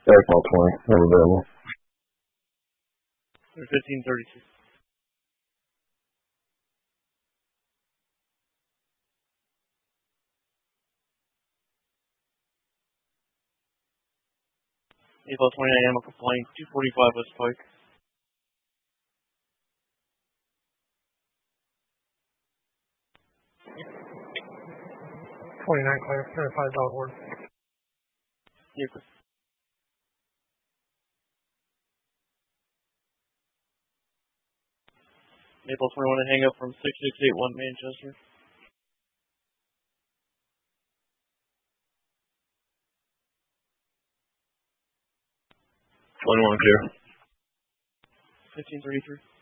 April 20, never available. 1532. April 29, I'm a complaint. 245 West Pike. 29 clear, certified outward. Yes, sir. April 21 to hang up from 6681 Manchester. 21 clear. 1533.